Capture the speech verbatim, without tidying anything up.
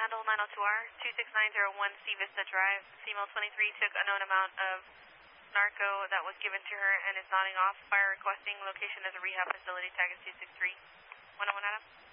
Handle nine oh two R, two six nine zero one C Vista Drive. Female twenty-three took unknown amount of narco that was given to her and is nodding off. Fire requesting location as a rehab facility. Tag is two six three. one oh one Adam.